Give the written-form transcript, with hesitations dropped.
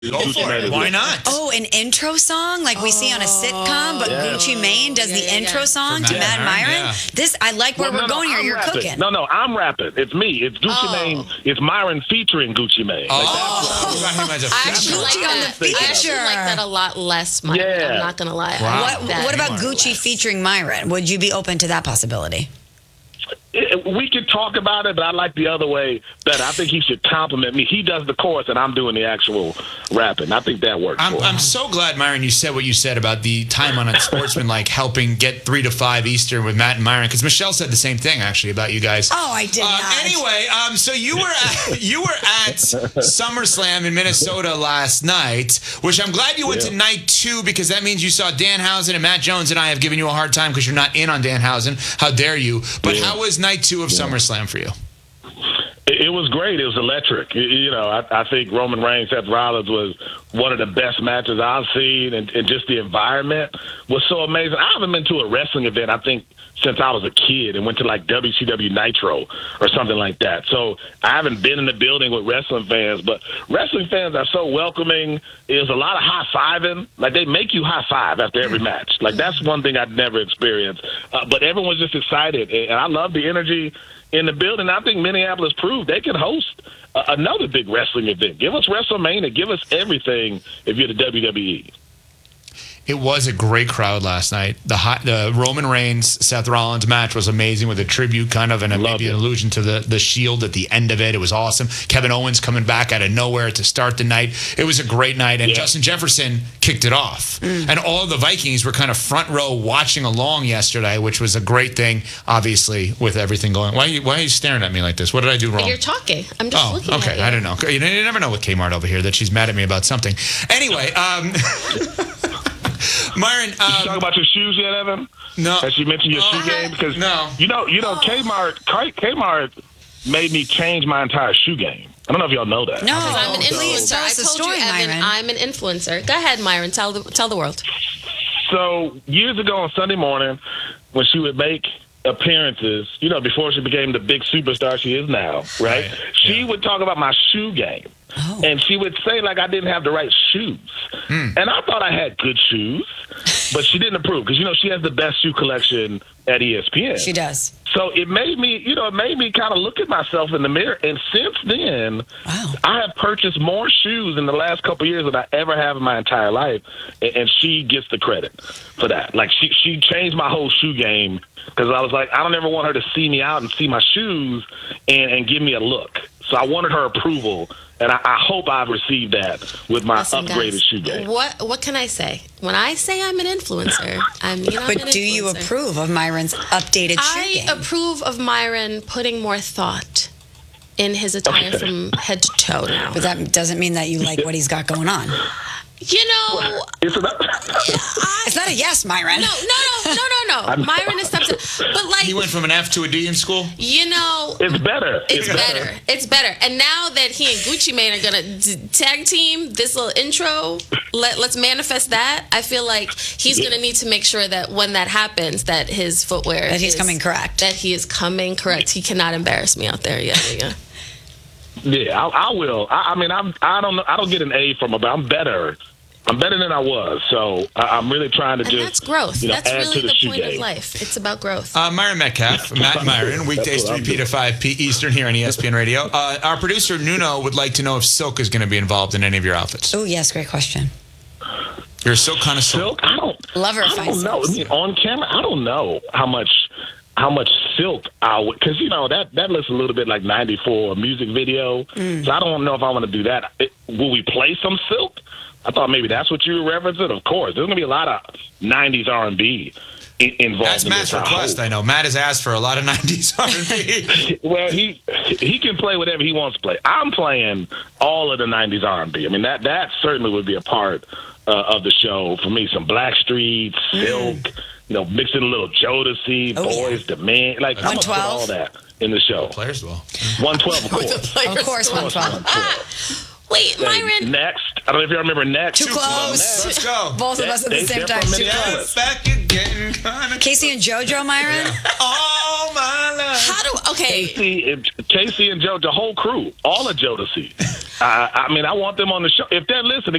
Go for it. Why not? Oh, an intro song like we see on a sitcom, but Gucci Mane does the intro song to Matt Myron. Yeah. This, I like where we're going here. You're rapping. cooking. No, I'm rapping. It's me. It's Gucci Mane. It's Myron featuring Gucci Mane. I actually like that a lot less, Myron. I'm not going to lie. Wow. What about Gucci featuring Myron? Would you be open to that possibility? We could talk about it, but I like the other way better. I think he should compliment me. He does the chorus, and I'm doing the actual rapping. I think that works. I'm so glad, Myron, you said what you said about the time on Sportsman, like helping get 3 to 5 Eastern with Matt and Myron, because Michelle said the same thing actually about you guys. Oh, I did not. Anyway, so you were at SummerSlam in Minnesota last night, which I'm glad you went to night 2 because that means you saw Danhausen and Matt Jones, and I have given you a hard time because you're not in on Danhausen. How dare you? But how was night 2 of SummerSlam for you? It was great. It was electric. I think Roman Reigns, Seth Rollins was one of the best matches I've seen, and just the environment was so amazing. I haven't been to a wrestling event, I think, since I was a kid and went to like WCW Nitro or something like that. So I haven't been in the building with wrestling fans, but wrestling fans are so welcoming. There's a lot of high-fiving. Like, they make you high-five after every match. Like, that's one thing I'd never experienced. But everyone's just excited, and I love the energy in the building. I think Minneapolis proved they can host another big wrestling event. Give us WrestleMania. Give us everything if you're the WWE. It was a great crowd last night. The Roman Reigns Seth Rollins match was amazing with a tribute kind of and maybe an allusion to the Shield at the end of it. It was awesome. Kevin Owens coming back out of nowhere to start the night. It was a great night, and Justin Jefferson kicked it off. And all of the Vikings were kind of front row watching along yesterday, which was a great thing, obviously, with everything going. Why are you staring at me like this? What did I do wrong? You're talking. I'm just looking at you. I don't know. You never know with Kmart over here that she's mad at me about something. Anyway, Myron, did you talk about your shoes yet, Evan? No. Has she mentioned your shoe game? Because Kmart made me change my entire shoe game. I don't know if y'all know that. No, I'm an influencer. I told you, Evan, I'm an influencer. Go ahead, Myron. Tell the world. So years ago on Sunday morning, when she would make appearances, before she became the big superstar she is now, right? She would talk about my shoe game. Oh. And she would say, like, I didn't have the right shoes. And I thought I had good shoes, but she didn't approve because, she has the best shoe collection at ESPN. She does. So it made me, kind of look at myself in the mirror. And since then, I have purchased more shoes in the last couple of years than I ever have in my entire life. And she gets the credit for that. Like, she changed my whole shoe game because I was like, I don't ever want her to see me out and see my shoes and give me a look. So I wanted her approval, and I hope I've received that with my upgraded shoe game. What can I say? When I say I'm an influencer, I'm an influencer. But do you approve of Myron's updated shoe game? I approve of Myron putting more thought in his attire from head to toe now. But that doesn't mean that you like what he's got going on. It's not a yes, Myron. No. Myron is something. But like, he went from an F to a D in school. It's better. It's better. And now that he and Gucci Mane are gonna tag team this little intro, let's manifest that. I feel like he's gonna need to make sure that when that happens, that his footwear he's coming correct. That he is coming correct. He cannot embarrass me out there. Yeah. Yeah, I will. I mean, I don't know. I don't get an A from her, but I'm better. I'm better than I was, so I'm really trying to that's growth. That's add really to the the shoe point game. of life. It's about growth. Myron Metcalf, Matt Myron, weekdays 3P to 5P Eastern here on ESPN Radio. Our producer, Nuno, would like to know if Silk is going to be involved in any of your outfits. Oh, yes, great question. You're a Silk connoisseur. Silk? I don't know. I mean, on camera, I don't know how much Silk I would, because that looks a little bit like 94 music video. So I don't know if I want to do that. Will we play some Silk? I thought maybe that's what you were referencing. Of course, there's gonna be a lot of 90s R&B involved. That's Matt's request. I know Matt has asked for a lot of 90s R&B. Well, he can play whatever he wants to play. I'm playing all of the 90s R&B. I mean, that certainly would be a part of the show for me. Some Blackstreet, Silk. Mixing a little Jodeci, Boys to Men. Like, I'm going to put all that in the show. Players will. 112, of course. Of course, 112. Wait, Myron. Next. I don't know if you remember Next. Too close. Let's go. Both of us at the same time. Too close. Back again, Casey and JoJo, Myron? All my life. Okay. Casey and JoJo, the whole crew. All of Jodeci. I mean, I want them on the show. If they're listening,